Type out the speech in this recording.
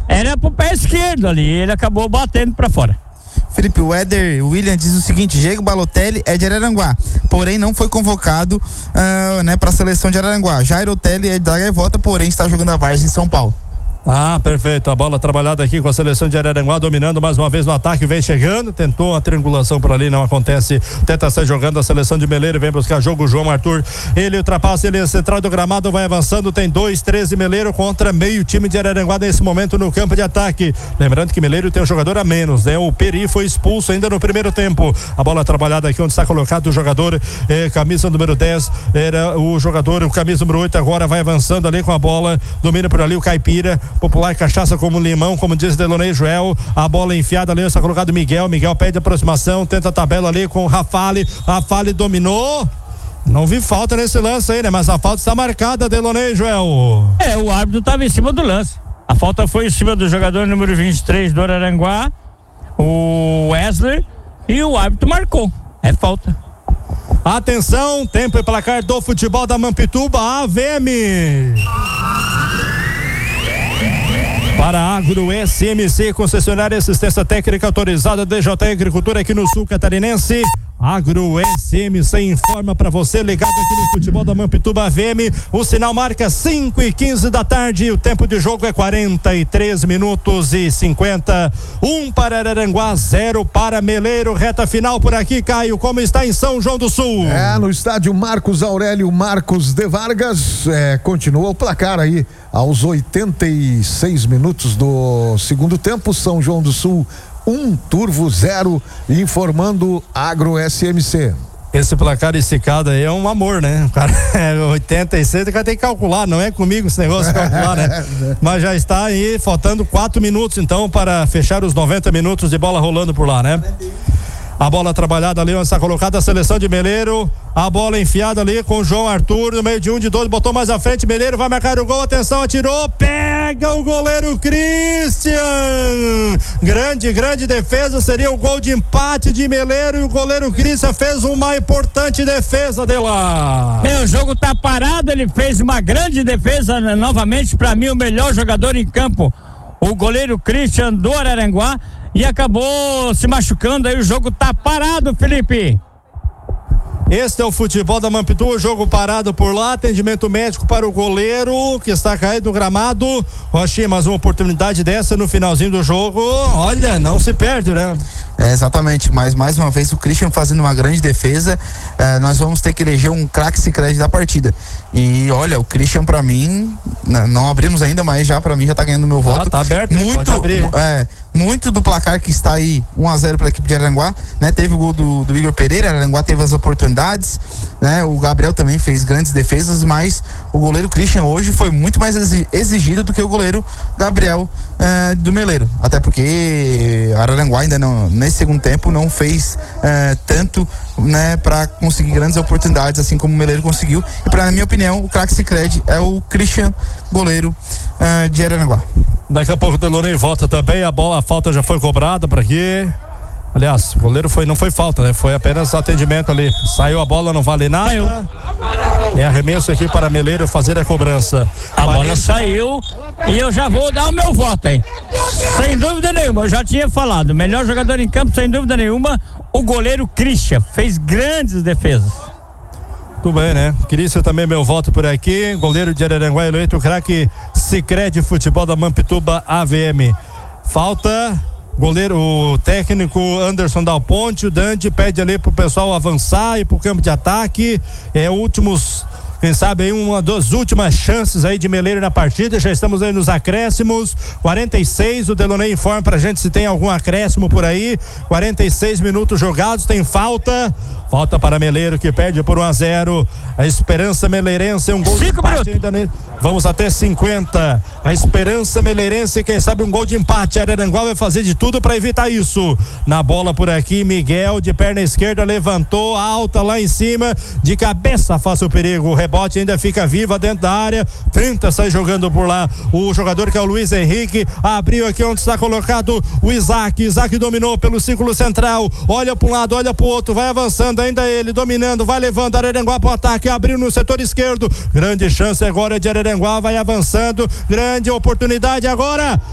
era pro pé esquerdo ali, ele acabou batendo pra fora. Felipe, o Éder William diz o seguinte: Diego Balotelli é de Araranguá, porém não foi convocado para a seleção de Araranguá. Jair Otelli é da Gaivota, porém está jogando a Várzea em São Paulo. Ah, perfeito, a bola trabalhada aqui com a seleção de Araranguá, dominando mais uma vez no ataque, vem chegando, tentou uma triangulação por ali, não acontece, tenta sair jogando a seleção de Meleiro, vem buscar jogo o João Arthur, ele ultrapassa, ele é central do gramado, vai avançando, tem 2-13 Meleiro contra meio time de Araranguá nesse momento no campo de ataque, lembrando que Meleiro tem um jogador a menos, né? O Peri foi expulso ainda no primeiro tempo, a bola trabalhada aqui onde está colocado o jogador, camisa número 10, era o jogador, o camisa número 8 agora vai avançando ali com a bola, domina por ali o Caipira, popular cachaça como limão, como diz Delonei Joel, a bola enfiada ali, está colocado Miguel pede aproximação, tenta a tabela ali com o Rafale dominou, não vi falta nesse lance aí, né, mas a falta está marcada, Delonei Joel. O árbitro estava em cima do lance, a falta foi em cima do jogador número 23 do Araranguá, o Wesley, e o árbitro marcou, é falta. Atenção, tempo e placar do futebol da Mampituba, AVM. Para Agro SMC, concessionária assistência técnica autorizada DJ Agricultura aqui no sul catarinense. Agro SMC informa para você, ligado aqui no futebol da Mampituba AVM, o sinal marca 5:15 da tarde, o tempo de jogo é 43 minutos e 50, 1 para Araranguá, 0 para Meleiro, reta final por aqui, Caio, como está em São João do Sul? No estádio Marcos Aurélio Marcos de Vargas, continua o placar aí, aos 86 minutos do segundo tempo, São João do Sul 1, Turvo 0, informando Agro SMC. Esse placar esticado aí é um amor, né? O cara 86, o cara tem que calcular, não é comigo esse negócio de calcular, né? Mas já está aí, faltando 4 minutos então para fechar os 90 minutos de bola rolando por lá, né? A bola trabalhada ali, onde está colocada a seleção de Meleiro, a bola enfiada ali com o João Arthur, no meio de 1 de 2, botou mais à frente, Meleiro vai marcar o gol, atenção, atirou, pega o goleiro Christian, grande defesa, seria o gol de empate de Meleiro, e o goleiro Christian fez uma importante defesa de lá. O jogo tá parado, ele fez uma grande defesa, novamente, para mim o melhor jogador em campo, o goleiro Christian do Araranguá, e acabou se machucando, aí o jogo tá parado, Felipe. Este é o futebol da Mampituba, o jogo parado por lá, atendimento médico para o goleiro que está caído no gramado. Rochinha, mais uma oportunidade dessa no finalzinho do jogo, olha, não se perde, né? Exatamente, mas mais uma vez o Christian fazendo uma grande defesa, nós vamos ter que eleger um craque Sicredi da partida, e olha, o Christian pra mim, não abrimos ainda, mas já pra mim já tá ganhando meu voto. Tá aberto, muito do placar que está aí 1-0 para a equipe de Araranguá, né? Teve o gol do Igor Pereira, Araranguá teve as oportunidades, né? O Gabriel também fez grandes defesas, mas o goleiro Christian hoje foi muito mais exigido do que o goleiro Gabriel do Meleiro, até porque Araranguá ainda não, nesse segundo tempo não fez tanto, né, para conseguir grandes oportunidades assim como o Meleiro conseguiu, e na minha opinião o craque Sicredi é o Christian, goleiro de Araranguá. Daqui a pouco o Delonei volta também, a falta já foi cobrada para aqui. Aliás, o goleiro não foi falta, né? Foi apenas atendimento ali. Saiu a bola, não vale nada. É arremesso aqui para Meleiro fazer a cobrança. A bola saiu e eu já vou dar o meu voto, hein? Sem dúvida nenhuma, eu já tinha falado. Melhor jogador em campo, sem dúvida nenhuma, o goleiro Christian. Fez grandes defesas. Tudo bem, né? Christian também, meu voto por aqui. Goleiro de Araranguá eleito, craque Sicredi Futebol da Mampituba AVM. Falta goleiro, o técnico Anderson Dal Ponte, o Dante pede ali pro pessoal avançar e pro campo de ataque. Quem sabe aí uma das últimas chances aí de Meleiro na partida, já estamos aí nos acréscimos, 46, o Delonei informa pra gente se tem algum acréscimo por aí, 46 minutos jogados, tem falta para Meleiro que perde por 1-0, a Esperança Meleirense, um gol de empate ainda nele. Vamos até 50, a Esperança Meleirense, quem sabe um gol de empate, Araranguá vai fazer de tudo para evitar isso. Na bola por aqui, Miguel de perna esquerda levantou, alta lá em cima, de cabeça afasta o perigo, o rebote ainda fica viva dentro da área, tenta sair jogando por lá, o jogador que é o Luiz Henrique, abriu aqui onde está colocado o Isaac dominou pelo círculo central, olha para um lado, olha para o outro, vai avançando, ainda ele dominando, vai levando Araranguá para o ataque, abriu no setor esquerdo, grande chance agora de Araranguá, vai avançando, grande oportunidade agora,